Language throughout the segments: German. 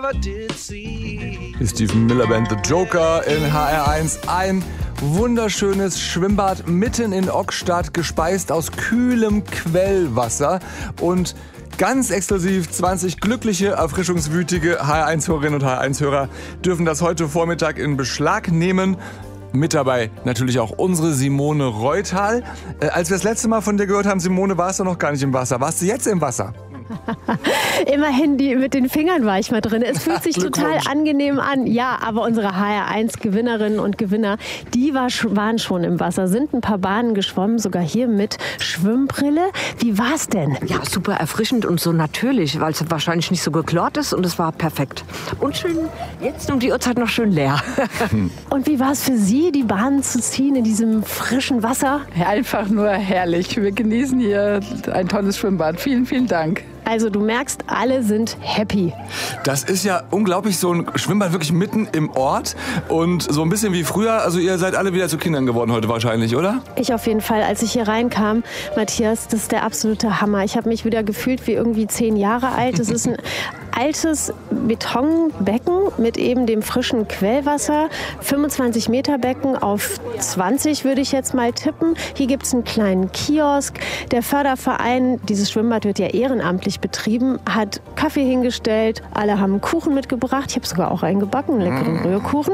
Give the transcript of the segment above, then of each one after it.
never did see. Die Stephen Miller Band The Joker in HR1. Ein wunderschönes Schwimmbad mitten in Ockstadt, gespeist aus kühlem Quellwasser. Und ganz exklusiv 20 glückliche, erfrischungswütige HR1-Hörerinnen und HR1-Hörer dürfen das heute Vormittag in Beschlag nehmen. Mit dabei natürlich auch unsere Simone Reuthal. Als wir das letzte Mal von dir gehört haben, Simone, warst du noch gar nicht im Wasser. Warst du jetzt im Wasser? Immerhin, mit den Fingern war ich mal drin. Es fühlt sich total angenehm an. Ja, aber unsere HR1-Gewinnerinnen und Gewinner, die waren schon im Wasser, sind ein paar Bahnen geschwommen, sogar hier mit Schwimmbrille. Wie war's denn? Ja, super erfrischend und so natürlich, weil es wahrscheinlich nicht so geklort ist und es war perfekt. Und schön, jetzt um die Uhrzeit noch schön leer. Und wie war es für Sie, die Bahnen zu ziehen in diesem frischen Wasser? Ja, einfach nur herrlich. Wir genießen hier ein tolles Schwimmbad. Vielen, vielen Dank. Also du merkst, alle sind happy. Das ist ja unglaublich, so ein Schwimmbad wirklich mitten im Ort und so ein bisschen wie früher. Also ihr seid alle wieder zu Kindern geworden heute wahrscheinlich, oder? Ich auf jeden Fall, als ich hier reinkam, Matthias, das ist der absolute Hammer. Ich habe mich wieder gefühlt wie irgendwie 10 Jahre alt. Es ist ein altes Betonbecken mit eben dem frischen Quellwasser. 25 Meter Becken auf 20 würde ich jetzt mal tippen. Hier gibt es einen kleinen Kiosk. Der Förderverein, dieses Schwimmbad wird ja ehrenamtlich betrieben, hat Kaffee hingestellt. Alle haben Kuchen mitgebracht. Ich habe sogar auch einen gebacken, einen leckeren Rührkuchen.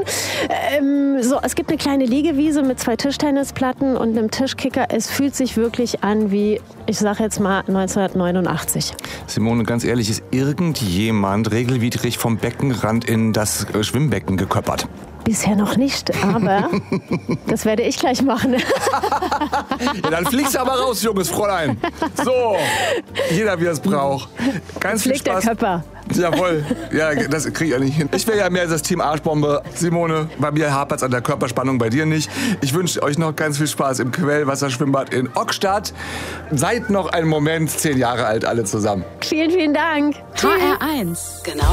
Es gibt eine kleine Liegewiese mit 2 Tischtennisplatten und einem Tischkicker. Es fühlt sich wirklich an wie, ich sage jetzt mal, 1989. Simone, ganz ehrlich, ist irgendjemand regelwidrig vom Beckenrand in das Schwimmbecken geköppert? Bisher noch nicht, aber das werde ich gleich machen. Ja, dann fliegst du aber raus, junges Fräulein. So, jeder wie er es braucht. Ganz viel Spaß. Der Köpper. Jawohl, ja, das kriege ich ja nicht hin. Ich wäre ja mehr das Team Arschbombe. Simone, bei mir hapert es an der Körperspannung, bei dir nicht. Ich wünsche euch noch ganz viel Spaß im Quellwasserschwimmbad in Ockstadt. Seid noch einen Moment 10 Jahre alt, alle zusammen. Vielen, vielen Dank. HR1. Genau